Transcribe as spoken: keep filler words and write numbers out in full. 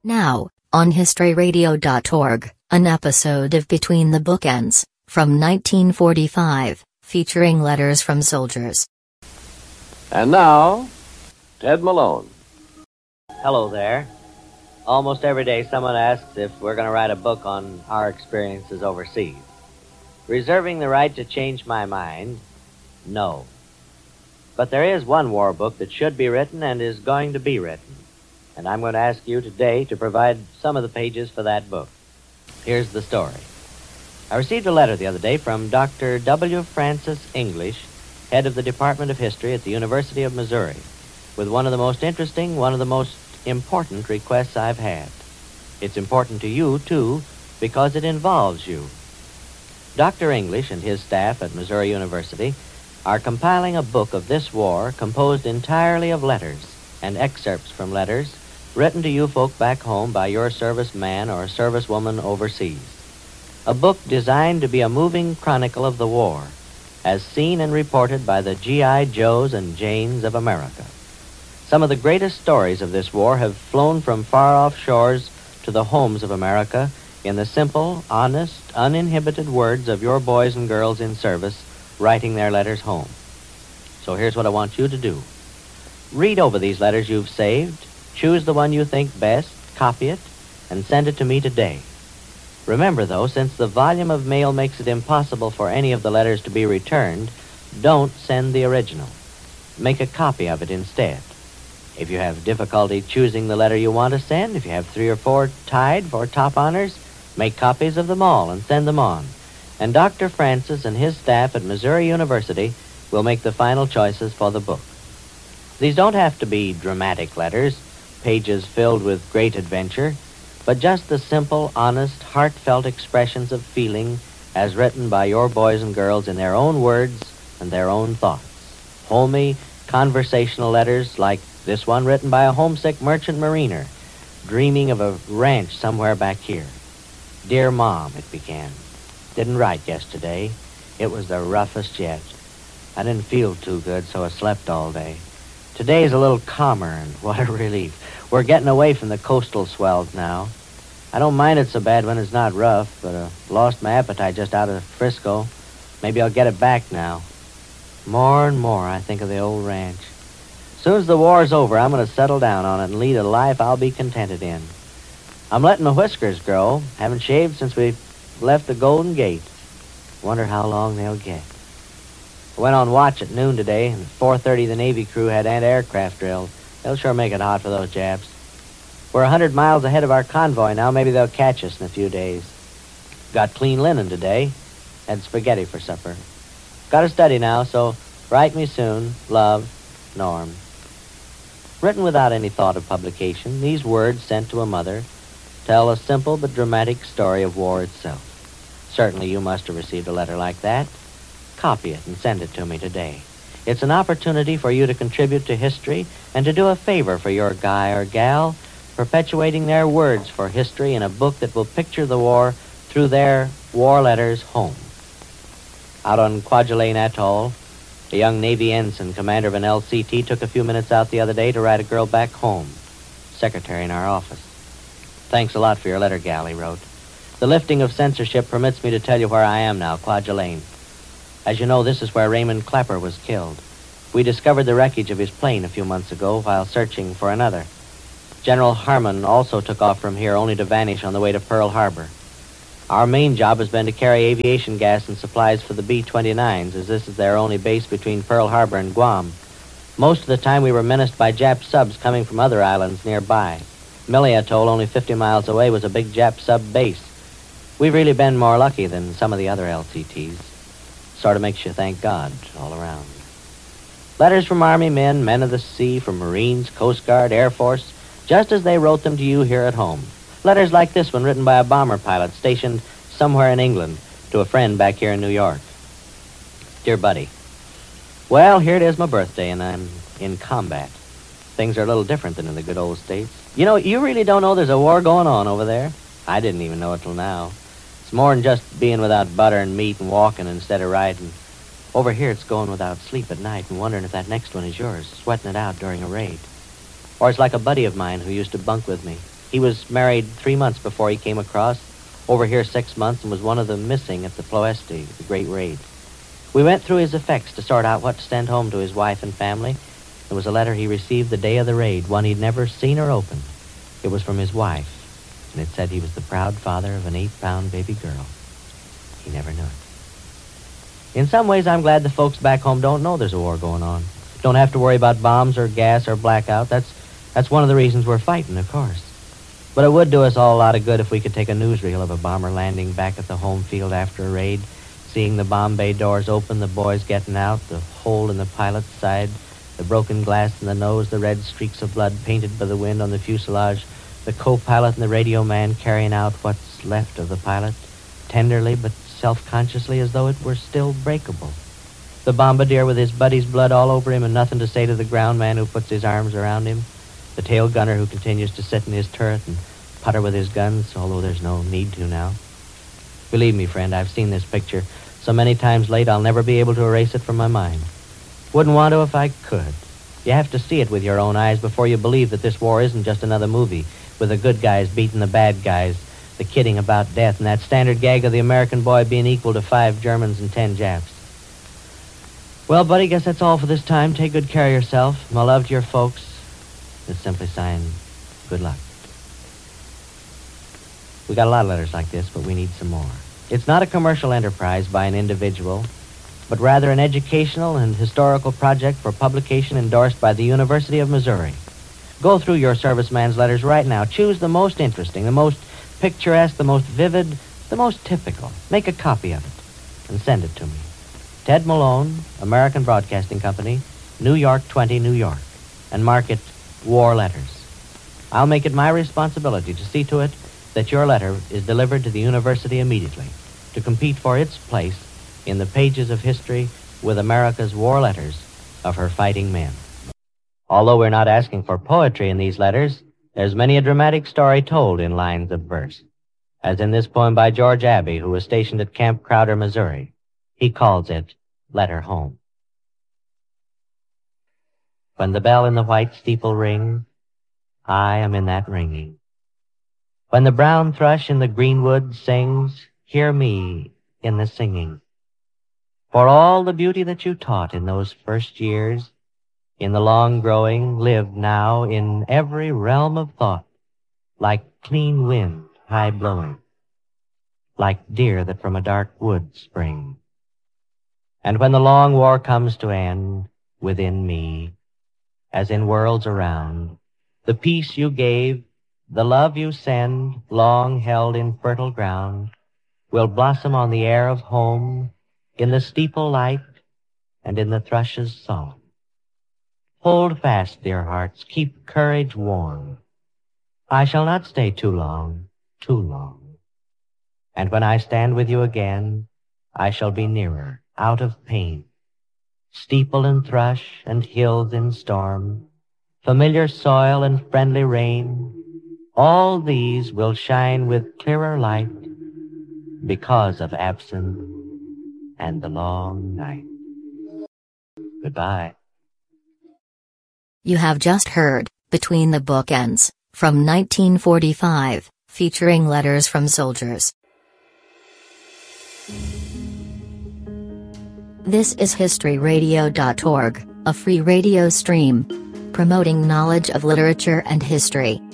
Now, on history radio dot org, an episode of Between the Bookends, from nineteen forty-five, featuring letters from soldiers. And now, Ted Malone. Hello there. Almost every day someone asks if we're going to write a book on our experiences overseas. Reserving the right to change my mind? No. But there is one war book that should be written and is going to be written. And I'm going to ask you today to provide some of the pages for that book. Here's the story. I received a letter the other day from Doctor W. Francis English, head of the Department of History at the University of Missouri, with one of the most interesting, one of the most important requests I've had. It's important to you, too, because it involves you. Doctor English and his staff at Missouri University are compiling a book of this war composed entirely of letters and excerpts from letters written to you folk back home by your serviceman or servicewoman overseas. A book designed to be a moving chronicle of the war, as seen and reported by the G I Joes and Janes of America. Some of the greatest stories of this war have flown from far-off shores to the homes of America in the simple, honest, uninhibited words of your boys and girls in service writing their letters home. So here's what I want you to do. Read over these letters you've saved, choose the one you think best, copy it, and send it to me today. Remember, though, since the volume of mail makes it impossible for any of the letters to be returned, don't send the original. Make a copy of it instead. If you have difficulty choosing the letter you want to send, if you have three or four tied for top honors, make copies of them all and send them on. And Doctor Francis and his staff at Missouri University will make the final choices for the book. These don't have to be dramatic letters, pages filled with great adventure, but just the simple, honest, heartfelt expressions of feeling as written by your boys and girls in their own words and their own thoughts. Homey, conversational letters like this one written by a homesick merchant mariner, dreaming of a ranch somewhere back here. Dear Mom, it began. Didn't write yesterday. It was the roughest yet. I didn't feel too good, so I slept all day. Today's a little calmer, and what a relief. We're getting away from the coastal swells now. I don't mind it so bad when it's not rough, but I lost my appetite just out of Frisco. Maybe I'll get it back now. More and more I think of the old ranch. As soon as the war's over, I'm going to settle down on it and lead a life I'll be contented in. I'm letting my whiskers grow. Haven't shaved since we left the Golden Gate. Wonder how long they'll get. I went on watch at noon today, and at four thirty the Navy crew had anti-aircraft drills. They'll sure make it hot for those Japs. We're a hundred miles ahead of our convoy now. Maybe they'll catch us in a few days. Got clean linen today. Had spaghetti for supper. Got to study now, so write me soon. Love, Norm. Written without any thought of publication, these words sent to a mother tell a simple but dramatic story of war itself. Certainly you must have received a letter like that. Copy it and send it to me today. It's an opportunity for you to contribute to history and to do a favor for your guy or gal, perpetuating their words for history in a book that will picture the war through their war letters home. Out on Kwajalein Atoll, a young Navy ensign, commander of an L C T, took a few minutes out the other day to write a girl back home, secretary in our office. Thanks a lot for your letter, gal, he wrote. The lifting of censorship permits me to tell you where I am now, Kwajalein. As you know, this is where Raymond Clapper was killed. We discovered the wreckage of his plane a few months ago while searching for another. General Harmon also took off from here only to vanish on the way to Pearl Harbor. Our main job has been to carry aviation gas and supplies for the B twenty-nines, as this is their only base between Pearl Harbor and Guam. Most of the time we were menaced by Jap subs coming from other islands nearby. Millie Atoll, only fifty miles away, was a big Jap sub base. We've really been more lucky than some of the other L C Ts. Sort of makes you thank God all around. Letters from Army men, men of the sea, from Marines, Coast Guard, Air Force, just as they wrote them to you here at home. Letters like this one written by a bomber pilot stationed somewhere in England to a friend back here in New York. Dear Buddy, well, here it is my birthday, and I'm in combat. Things are a little different than in the good old States. You know, you really don't know there's a war going on over there. I didn't even know it till now. It's more than just being without butter and meat and walking instead of riding. Over here, it's going without sleep at night and wondering if that next one is yours, sweating it out during a raid. Or it's like a buddy of mine who used to bunk with me. He was married three months before he came across, over here six months, and was one of the missing at the Ploesti, the great raid. We went through his effects to sort out what to send home to his wife and family. There was a letter he received the day of the raid, one he'd never seen or opened. It was from his wife, and it said he was the proud father of an eight-pound baby girl. He never knew it. In some ways, I'm glad the folks back home don't know there's a war going on. Don't have to worry about bombs or gas or blackout. That's, that's one of the reasons we're fighting, of course. But it would do us all a lot of good if we could take a newsreel of a bomber landing back at the home field after a raid, seeing the bomb bay doors open, the boys getting out, the hole in the pilot's side, the broken glass in the nose, the red streaks of blood painted by the wind on the fuselage, the co-pilot and the radio man carrying out what's left of the pilot, tenderly but self-consciously as though it were still breakable. The bombardier with his buddy's blood all over him and nothing to say to the ground man who puts his arms around him, the tail gunner who continues to sit in his turret and putter with his guns, although there's no need to now. Believe me, friend, I've seen this picture so many times late I'll never be able to erase it from my mind. Wouldn't want to if I could. You have to see it with your own eyes before you believe that this war isn't just another movie with the good guys beating the bad guys, the kidding about death, and that standard gag of the American boy being equal to five Germans and ten Japs. Well, buddy, guess that's all for this time. Take good care of yourself. My love to your folks. It's simply signed, good luck. We got a lot of letters like this, but we need some more. It's not a commercial enterprise by an individual, but rather an educational and historical project for publication endorsed by the University of Missouri. Go through your serviceman's letters right now. Choose the most interesting, the most picturesque, the most vivid, the most typical. Make a copy of it and send it to me. Ted Malone, American Broadcasting Company, New York twenty, New York, and mark it War Letters. I'll make it my responsibility to see to it that your letter is delivered to the university immediately to compete for its place in the pages of history with America's war letters of her fighting men. Although we're not asking for poetry in these letters, there's many a dramatic story told in lines of verse, as in this poem by George Abbey, who was stationed at Camp Crowder, Missouri. He calls it Letter Home. When the bell in the white steeple rings, I am in that ringing. When the brown thrush in the greenwood sings, hear me in the singing. For all the beauty that you taught in those first years, in the long growing, live now in every realm of thought, like clean wind high blowing, like deer that from a dark wood spring. And when the long war comes to end, within me, as in worlds around, the peace you gave, the love you send, long held in fertile ground, will blossom on the air of home, in the steeple light, and in the thrush's song. Hold fast, dear hearts, keep courage warm. I shall not stay too long, too long. And when I stand with you again, I shall be nearer, out of pain. Steeple and thrush and hills in storm, familiar soil and friendly rain, all these will shine with clearer light because of absinthe and the long night. Goodbye. You have just heard Between the Bookends, from nineteen forty-five, featuring letters from soldiers. This is history radio dot org, a free radio stream promoting knowledge of literature and history.